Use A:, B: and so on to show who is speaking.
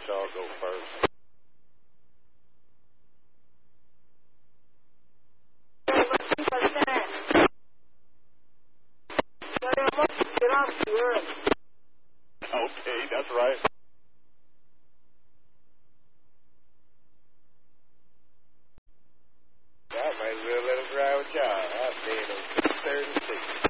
A: y'all go first. Okay, that's right. Y'all might as well let us ride with y'all. I've been on 36.